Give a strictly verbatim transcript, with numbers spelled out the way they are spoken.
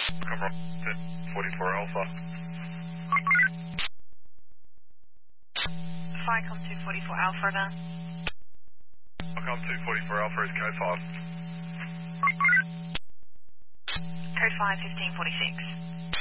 Come on, forty-four Alpha. Ficom two forty-four Alpha now. Ficom two forty-four Alpha is code five. Code five, fifteen forty-six.